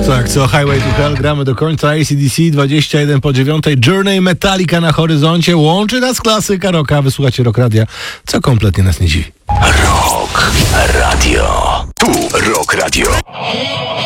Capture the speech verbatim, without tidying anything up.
Tak, co Highway to Hell, gramy do końca. A C D C dwadzieścia jeden po dziewiątej. Journey, Metallica na horyzoncie. Łączy nas klasyka rocka. Wysłuchacie Rock Radia, co kompletnie nas nie dziwi. Rock.